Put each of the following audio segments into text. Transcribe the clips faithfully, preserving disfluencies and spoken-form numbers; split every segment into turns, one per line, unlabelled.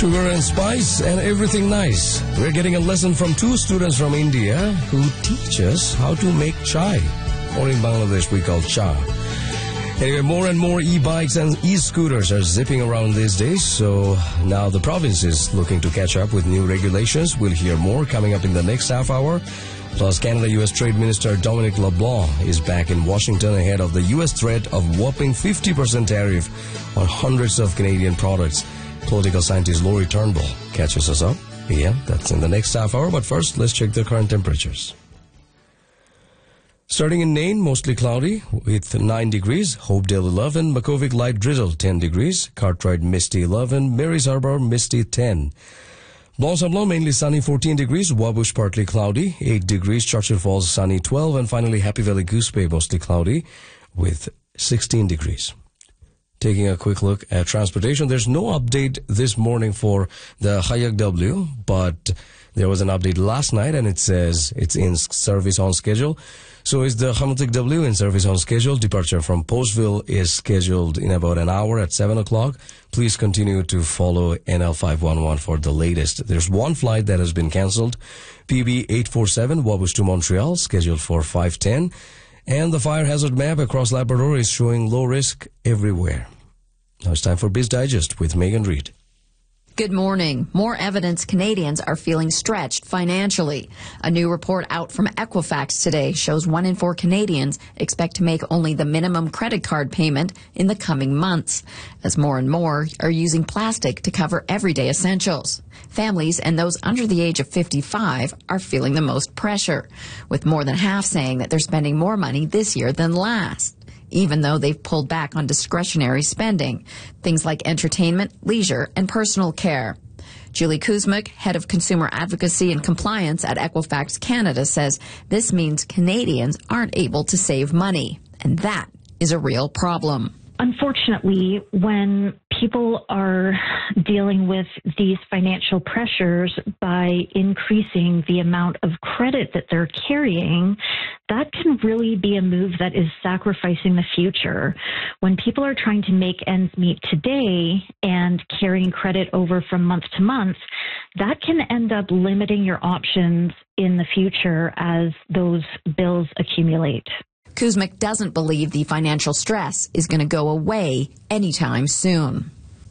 Sugar and spice and everything nice. We're getting a lesson from two students from India who teach us how to make chai, or in Bangladesh we call cha. Anyway, more and more e-bikes and e-scooters are zipping around these days, so now the province is looking to catch up with new regulations. We'll hear more coming up in the next half hour. Plus, Canada-U S Trade Minister Dominic LeBlanc is back in Washington ahead of the U S threat of whopping fifty percent tariff on hundreds of Canadian products. Political scientist Laurie Turnbull catches us up. Yeah, that's in the next half hour, but first, let's check the current temperatures. Starting in Nain, mostly cloudy with nine degrees. Hopedale eleven, Makhovik light drizzle ten degrees. Cartwright misty eleven, Marys Harbour misty ten. Blanc-Sablon mainly sunny fourteen degrees. Wabush partly cloudy eight degrees. Churchill Falls sunny twelve, and finally Happy Valley Goose Bay mostly cloudy with sixteen degrees. Taking a quick look at transportation, there's no update this morning for the Hayak W, but there was an update last night and it says it's in service on schedule. So is the Hamutik W in service on schedule. Departure from Postville is scheduled in about an hour at seven o'clock. Please continue to follow N L five one one for the latest. There's one flight that has been cancelled. P B eight four seven, Wabush to Montreal, scheduled for five ten. And the fire hazard map across Labrador is showing low risk everywhere. Now it's time for Biz Digest with Megan Reid.
Good morning. More evidence Canadians are feeling stretched financially. A new report out from Equifax today shows one in four Canadians expect to make only the minimum credit card payment in the coming months, as more and more are using plastic to cover everyday essentials. Families and those under the age of fifty-five are feeling the most pressure, with more than half saying that they're spending more money this year than last, even though they've pulled back on discretionary spending, things like entertainment, leisure, and personal care. Julie Kuzmiuk, head of consumer advocacy and compliance at Equifax Canada, says this means Canadians aren't able to save money, and that is a real problem.
Unfortunately, when people are dealing with these financial pressures by increasing the amount of credit that they're carrying, that can really be a move that is sacrificing the future. When people are trying to make ends meet today and carrying credit over from month to month, that can end up limiting your options in the future as those bills accumulate.
Kuzmiuk doesn't believe the financial stress is going to go away anytime soon.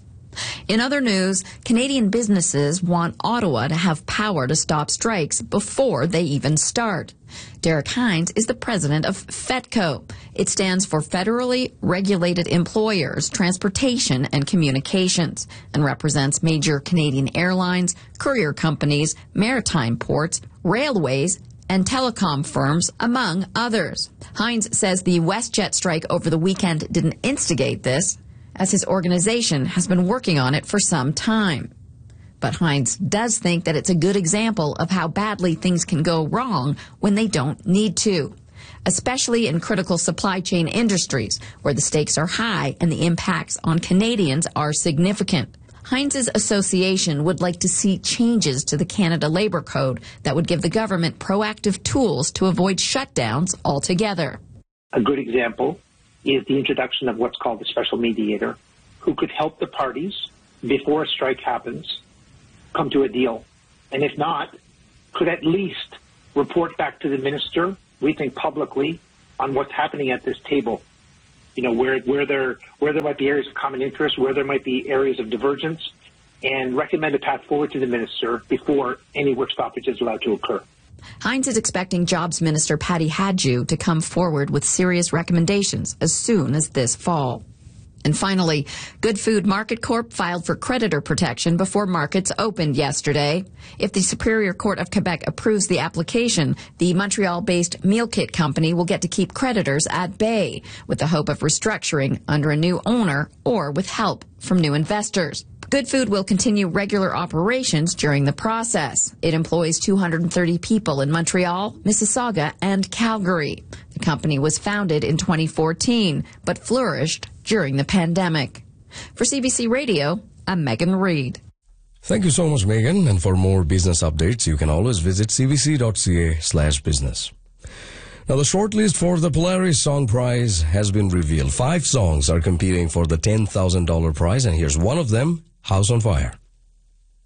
In other news, Canadian businesses want Ottawa to have power to stop strikes before they even start. Derek Hines is the president of FETCO. It stands for Federally Regulated Employers, Transportation and Communications, and represents major Canadian airlines, courier companies, maritime ports, railways, and telecom firms, among others. Hines says the WestJet strike over the weekend didn't instigate this, as his organization has been working on it for some time. But Hines does think that it's a good example of how badly things can go wrong when they don't need to, especially in critical supply chain industries where the stakes are high and the impacts on Canadians are significant. Hines' association would like to see changes to the Canada Labour Code that would give the government proactive tools to avoid shutdowns altogether.
A good example is the introduction of what's called a special mediator, who could help the parties before a strike happens come to a deal. And if not, could at least report back to the minister, we think publicly, on what's happening at this table. You know, where where there where there might be areas of common interest, where there might be areas of divergence, and recommend a path forward to the minister before any work stoppage is allowed to occur.
Hines is expecting Jobs Minister Patty Hadju to come forward with serious recommendations as soon as this fall. And finally, Good Food Market Corp filed for creditor protection before markets opened yesterday. If the Superior Court of Quebec approves the application, the Montreal-based meal kit company will get to keep creditors at bay, with the hope of restructuring under a new owner or with help from new investors. Good Food will continue regular operations during the process. It employs two hundred thirty people in Montreal, Mississauga, and Calgary. The company was founded in twenty fourteen, but flourished during the pandemic. For C B C Radio, I'm Megan Reid.
Thank you so much, Megan. And for more business updates, you can always visit cbc.ca slash business. Now, the shortlist for the Polaris Song Prize has been revealed. Five songs are competing for the ten thousand dollars prize, and here's one of them, House on Fire.